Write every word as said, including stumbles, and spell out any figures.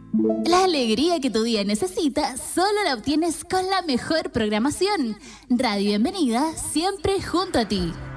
La alegría que tu día necesita solo la obtienes con la mejor programación. Radio Bienvenida, siempre junto a ti.